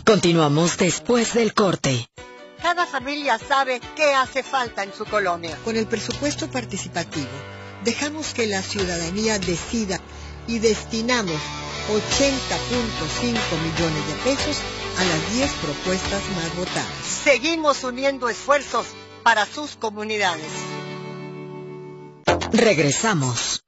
Continuamos después del corte. Cada familia sabe qué hace falta en su colonia. Con el presupuesto participativo, dejamos que la ciudadanía decida y destinamos 80.5 millones de pesos a las 10 propuestas más votadas. Seguimos uniendo esfuerzos para sus comunidades. Regresamos.